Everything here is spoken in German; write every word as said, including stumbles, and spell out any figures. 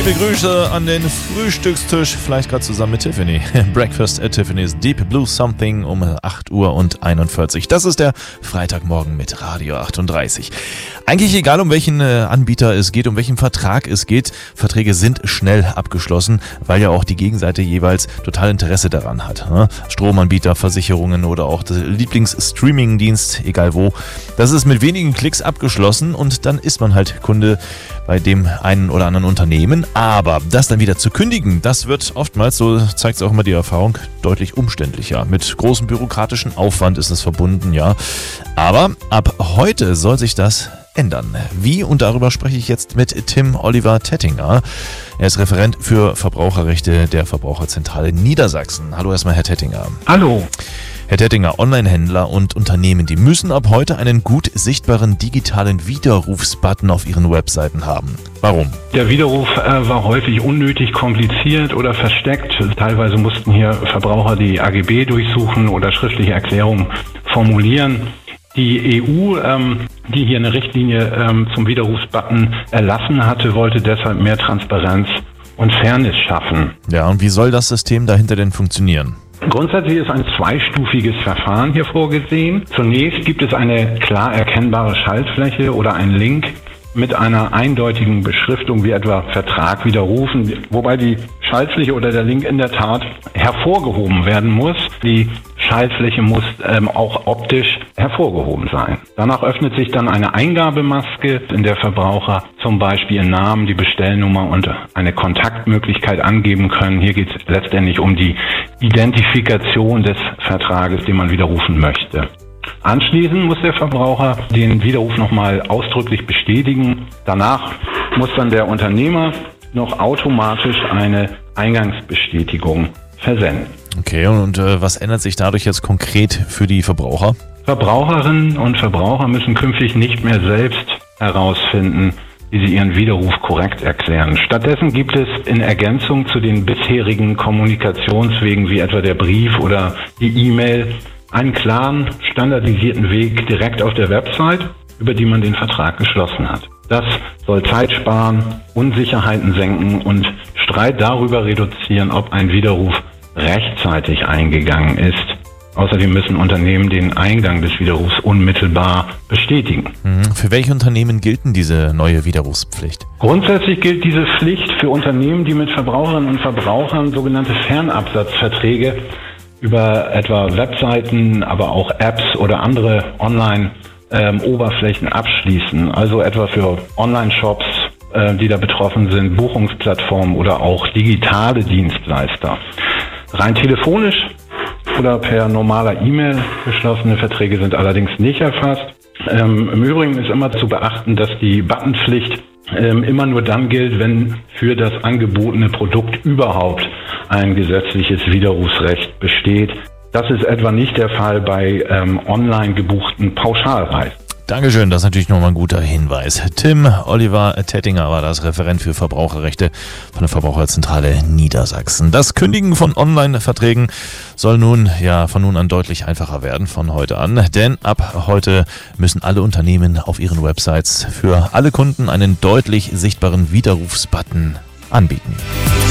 Liebe Grüße an den Frühstückstisch, vielleicht gerade zusammen mit Tiffany. Breakfast at Tiffany's Deep Blue Something um acht Uhr und einundvierzig. Das ist der Freitagmorgen mit Radio achtunddreißig. Eigentlich egal, um welchen äh, Anbieter es geht, um welchen Vertrag es geht. Verträge sind schnell abgeschlossen, weil ja auch die Gegenseite jeweils total Interesse daran hat. Ne? Stromanbieter, Versicherungen oder auch der Lieblingsstreaming-Dienst, egal wo. Das ist mit wenigen Klicks abgeschlossen und dann ist man halt Kunde bei dem einen oder anderen Unternehmen. Aber das dann wieder zu kündigen, das wird oftmals, so zeigt es auch immer die Erfahrung, deutlich umständlicher. Mit großem bürokratischen Aufwand ist es verbunden, ja. Aber ab heute soll sich das ändern. Wie? Und darüber spreche ich jetzt mit Tim Oliver Tettinger. Er ist Referent für Verbraucherrechte der Verbraucherzentrale Niedersachsen. Hallo erstmal, Herr Tettinger. Hallo. Herr Tettinger, Onlinehändler und Unternehmen, die müssen ab heute einen gut sichtbaren digitalen Widerrufsbutton auf ihren Webseiten haben. Warum? Der Widerruf äh, war häufig unnötig kompliziert oder versteckt. Teilweise mussten hier Verbraucher die A G B durchsuchen oder schriftliche Erklärungen formulieren. Die E U, ähm, die hier eine Richtlinie ähm, zum Widerrufsbutton erlassen hatte, wollte deshalb mehr Transparenz und Fairness schaffen. Ja, und wie soll das System dahinter denn funktionieren? Grundsätzlich ist ein zweistufiges Verfahren hier vorgesehen. Zunächst gibt es eine klar erkennbare Schaltfläche oder einen Link mit einer eindeutigen Beschriftung wie etwa Vertrag widerrufen, wobei die Schaltfläche oder der Link in der Tat hervorgehoben werden muss. Die Schaltfläche muss ähm, auch optisch hervorgehoben sein. Danach öffnet sich dann eine Eingabemaske, in der Verbraucher zum Beispiel ihren Namen, die Bestellnummer und eine Kontaktmöglichkeit angeben können. Hier geht es letztendlich um die Identifikation des Vertrages, den man widerrufen möchte. Anschließend muss der Verbraucher den Widerruf nochmal ausdrücklich bestätigen. Danach muss dann der Unternehmer noch automatisch eine Eingangsbestätigung versenden. Okay, und äh, was ändert sich dadurch jetzt konkret für die Verbraucher? Verbraucherinnen und Verbraucher müssen künftig nicht mehr selbst herausfinden, wie sie ihren Widerruf korrekt erklären. Stattdessen gibt es in Ergänzung zu den bisherigen Kommunikationswegen wie etwa der Brief oder die E-Mail einen klaren, standardisierten Weg direkt auf der Website, über die man den Vertrag geschlossen hat. Das soll Zeit sparen, Unsicherheiten senken und Streit darüber reduzieren, ob ein Widerruf rechtzeitig eingegangen ist. Außerdem müssen Unternehmen den Eingang des Widerrufs unmittelbar bestätigen. Für welche Unternehmen gilt denn diese neue Widerrufspflicht? Grundsätzlich gilt diese Pflicht für Unternehmen, die mit Verbraucherinnen und Verbrauchern sogenannte Fernabsatzverträge über etwa Webseiten, aber auch Apps oder andere Online-Oberflächen ähm, abschließen. Also etwa für Online-Shops, äh, die da betroffen sind, Buchungsplattformen oder auch digitale Dienstleister. Rein telefonisch oder per normaler E-Mail geschlossene Verträge sind allerdings nicht erfasst. Ähm, Im Übrigen ist immer zu beachten, dass die Buttonpflicht ähm, immer nur dann gilt, wenn für das angebotene Produkt überhaupt ein gesetzliches Widerrufsrecht besteht. Das ist etwa nicht der Fall bei ähm, online gebuchten Pauschalreisen. Dankeschön, das ist natürlich nochmal ein guter Hinweis. Tim Oliver Tettinger war das Referent für Verbraucherrechte von der Verbraucherzentrale Niedersachsen. Das Kündigen von Online-Verträgen soll nun ja von nun an deutlich einfacher werden von heute an, denn ab heute müssen alle Unternehmen auf ihren Websites für alle Kunden einen deutlich sichtbaren Widerrufsbutton anbieten.